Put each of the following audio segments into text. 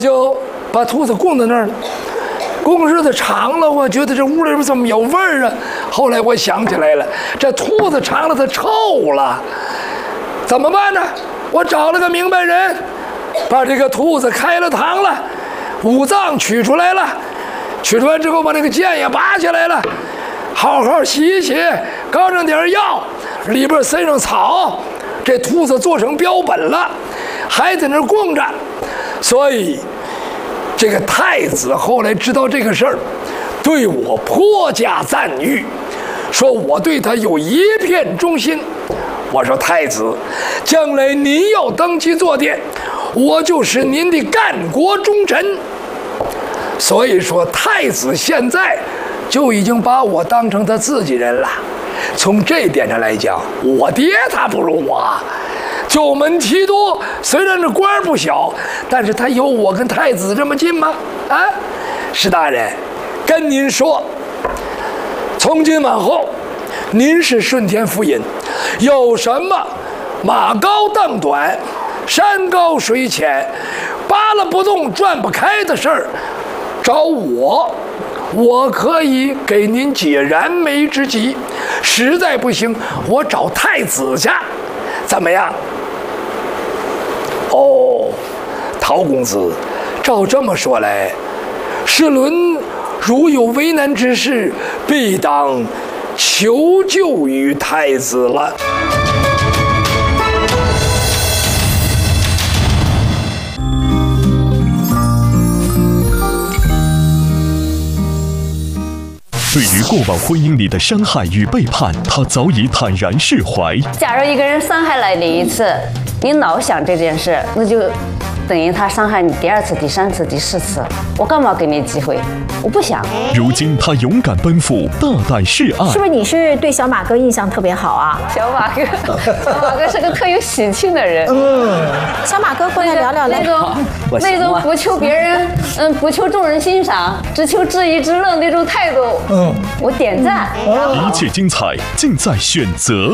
就把兔子供在那儿了。供日子长了，我觉得这屋里边怎么有味儿啊？后来我想起来了，这兔子长了它臭了，怎么办呢？我找了个明白人，把这个兔子开了膛了，五脏取出来了，取出来之后把这个剑也拔下来了，好好洗一洗，搞上点药，里边塞上草，这兔子做成标本了，还在那儿供着。所以这个太子后来知道这个事儿，对我颇加赞誉，说我对他有一片忠心。我说太子，将来您要登基坐殿，我就是您的干国忠臣。所以说太子现在就已经把我当成他自己人了。从这点上来讲，我爹他不如我。九门提督虽然这官儿不小，但是他有我跟太子这么近吗？啊，石大人，跟您说，从今往后，您是顺天府尹，有什么马高凳短、山高水浅、扒拉不动、转不开的事儿，找我，我可以给您解燃眉之急。实在不行，我找太子去，怎么样？哦，陶公子，照这么说来，世伦如有为难之事，必当求救于太子了。 对于过往婚姻里的伤害与背叛，他早已坦然释怀。 假如一个人伤害了你一次，你老想这件事，那就等于他伤害你第二次、第三次、第四次。我干嘛给你机会？我不想。 如今他勇敢奔赴，大胆示爱。 是不是你是对小马哥印象特别好啊？ 小马哥是个特有喜庆的人。 小马哥过来聊聊那种不求别人，不求众人欣赏，只求知一知乐那种态度。我点赞。 一切精彩尽在选择。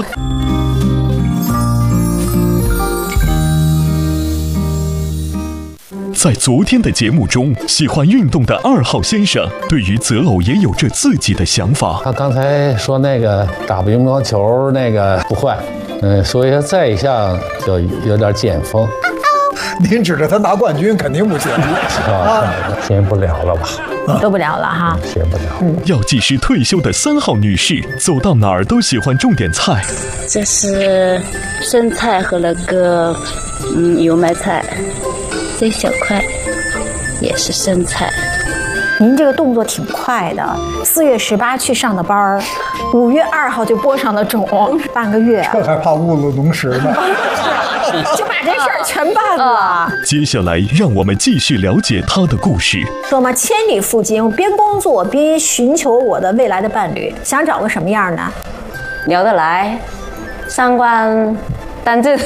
在昨天的节目中，喜欢运动的2号先生对于择偶也有着自己的想法。 他刚才说那个打乒乓球那个不坏，所以说再一项就有点减风。 您指着他拿冠军肯定不行啊，学不了了吧？ 都不了了哈， 学不了。 要既是退休的3号女士，走到哪儿都喜欢种点菜。 这是生菜和那个油麦菜，这小块也是生菜。 您这个动作挺快的，4月18去上的班儿，5月2号就播上了种，半个月。 这还怕误了农时呢。 就把这事儿全办了。 接下来，让我们继续了解他的故事。 说嘛，千里赴京，边工作边寻求我的未来的伴侣，想找个什么样的？ 聊得来，3观端正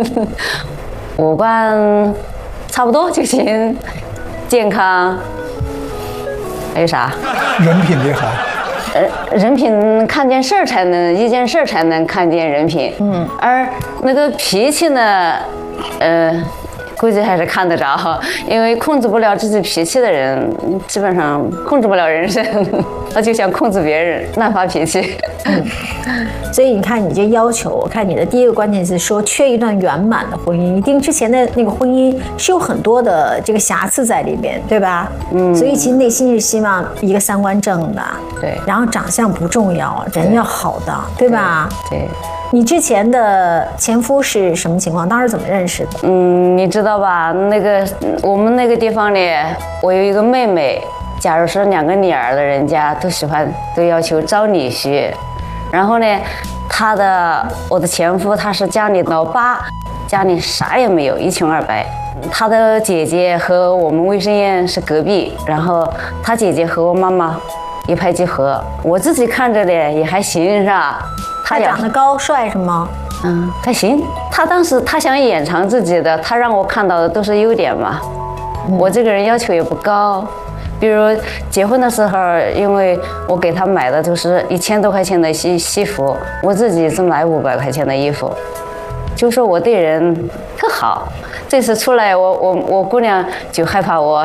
，5观差不多就行，健康，还有啥？ 人品得好。 人品看见事儿才能，一件事儿才能看见人品。而那个脾气呢，估计还是看得着，因为控制不了自己脾气的人，基本上控制不了人生。他就想控制别人，乱发脾气。 所以你看，你这要求，我看你的第一个关键词说缺一段圆满的婚姻，一定之前的那个婚姻是有很多的这个瑕疵在里边，对吧？所以其实内心是希望一个3观正的， 对， 然后长相不重要，人要好的，对吧？ 对。 你之前的前夫是什么情况？当时怎么认识的？ 你知道吧？那个我们那个地方里，我有一个妹妹，假如说2个女儿的人家都要求招女婿，然后呢，我的前夫他是家里老八，家里啥也没有，一穷二白。他的姐姐和我们卫生院是隔壁，然后他姐姐和我妈妈一拍即合，我自己看着的也还行，是吧？ 他长得高帅是吗？ 还行。他当时他想掩藏自己的，他让我看到的都是优点嘛。我这个人要求也不高，比如结婚的时候，因为我给他买的都是1000多块钱的西服，我自己是买500块钱的衣服，就说我对人特好。 这次出来我姑娘就害怕我